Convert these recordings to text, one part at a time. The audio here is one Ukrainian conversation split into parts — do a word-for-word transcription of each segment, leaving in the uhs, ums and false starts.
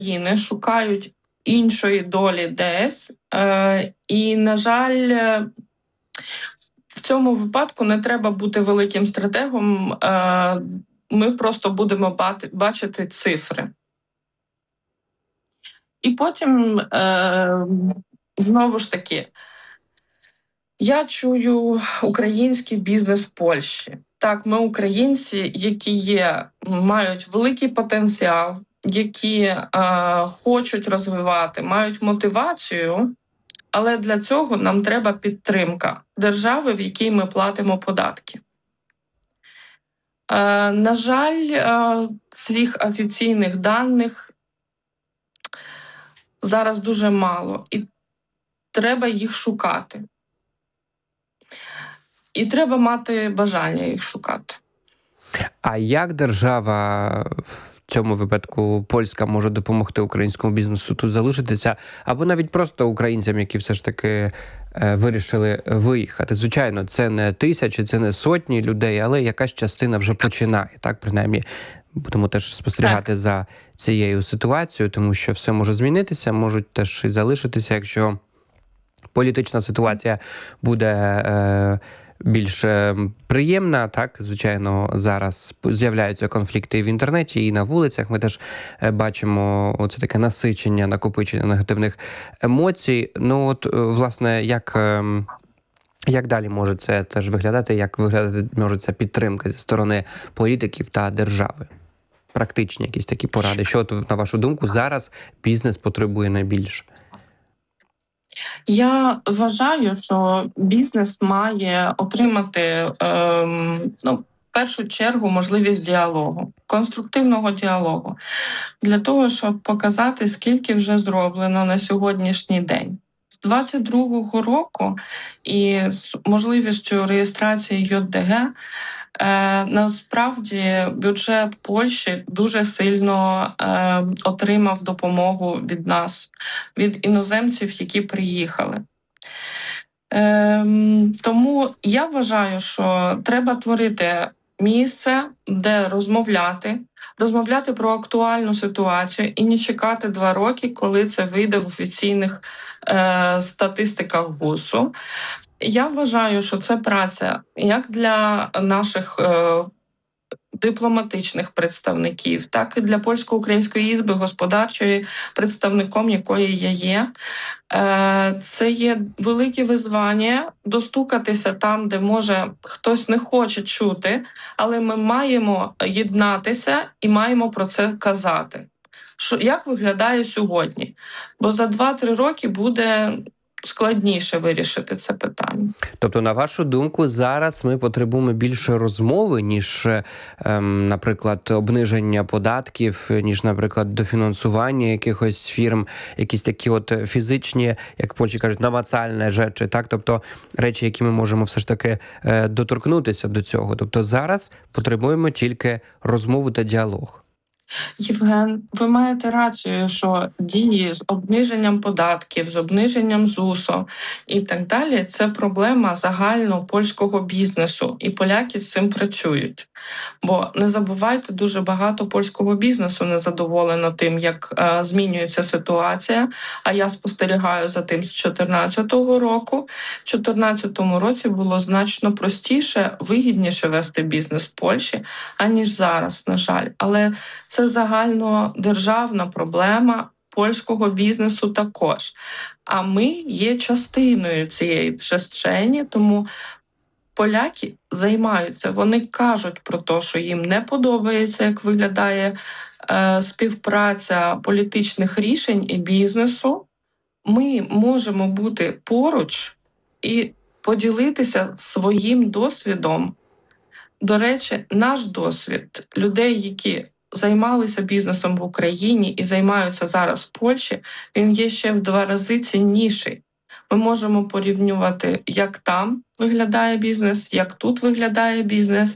країни шукають іншої долі десь. Е, і, на жаль, в цьому випадку не треба бути великим стратегом. Е, ми просто будемо бачити цифри. І потім, е, знову ж таки, я чую український бізнес в Польщі. Так, ми українці, які є, мають великий потенціал, які е, хочуть розвивати, мають мотивацію, але для цього нам треба підтримка держави, в якій ми платимо податки. Е, на жаль, е, цих офіційних даних зараз дуже мало, і треба їх шукати. І треба мати бажання їх шукати. А як держава, в цьому випадку польська, може допомогти українському бізнесу тут залишитися? Або навіть просто українцям, які все ж таки е, вирішили виїхати? Звичайно, це не тисячі, це не сотні людей, але якась частина вже починає. Так, принаймні, будемо теж спостерігати так за цією ситуацією, тому що все може змінитися, можуть теж і залишитися, якщо політична ситуація буде е, більш приємна. Так, звичайно, зараз з'являються конфлікти і в інтернеті, і на вулицях. Ми теж бачимо оце таке насичення, накопичення негативних емоцій. Ну, от, власне, як, як далі може це теж виглядати, як виглядати може ця підтримка зі сторони політиків та держави? Практичні якісь такі поради. Що, от, на вашу думку, зараз бізнес потребує найбільше? Я вважаю, що бізнес має отримати, ем, ну, в першу чергу, можливість діалогу, конструктивного діалогу, для того, щоб показати, скільки вже зроблено на сьогоднішній день. З двадцять другого року і з можливістю реєстрації Й О Д Г Е, насправді бюджет Польщі дуже сильно е, отримав допомогу від нас, від іноземців, які приїхали. Е, тому я вважаю, що треба творити місце, де розмовляти, розмовляти про актуальну ситуацію і не чекати два роки, коли це вийде в офіційних е, статистиках ГУСу. Я вважаю, що це праця як для наших е, дипломатичних представників, так і для польсько-української ізби господарчої, представником якої я є. Е, це є велике визвання достукатися там, де, може, хтось не хоче чути, але ми маємо єднатися і маємо про це казати. Що, як виглядає сьогодні? Бо за два-три роки буде складніше вирішити це питання. Тобто, на вашу думку, зараз ми потребуємо більше розмови, ніж, ем, наприклад, обниження податків, ніж, наприклад, дофінансування якихось фірм, якісь такі от фізичні, як Польщі кажуть, намацальні речі, так? Тобто, речі, які ми можемо все ж таки е, доторкнутися до цього. Тобто, зараз потребуємо тільки розмови та діалог. Євген, ви маєте рацію, що дії з обниженням податків, з обниженням ЗУСу і так далі – це проблема загально польського бізнесу, і поляки з цим працюють. Бо не забувайте, дуже багато польського бізнесу незадоволено тим, як е, змінюється ситуація, а я спостерігаю за тим з чотирнадцятого року. В дві тисячі чотирнадцятому році було значно простіше, вигідніше вести бізнес в Польщі, аніж зараз, на жаль. Але це Це загальнодержавна проблема польського бізнесу також. А ми є частиною цієї частини, тому поляки займаються, вони кажуть про те, що їм не подобається, як виглядає е, співпраця політичних рішень і бізнесу. Ми можемо бути поруч і поділитися своїм досвідом. До речі, наш досвід людей, які займалися бізнесом в Україні і займаються зараз в Польщі, він є ще в два рази цінніший. Ми можемо порівнювати, як там виглядає бізнес, як тут виглядає бізнес.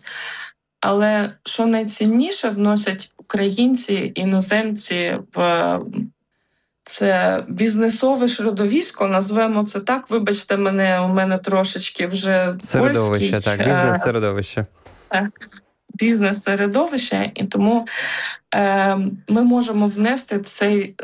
Але що найцінніше вносять українці, іноземці в це бізнесове середовисько, назвемо це так. Вибачте мене, у мене трошечки вже середовище, польський. так, бізнес-середовище. Так. бізнес-середовище, і тому е, ми можемо внести цей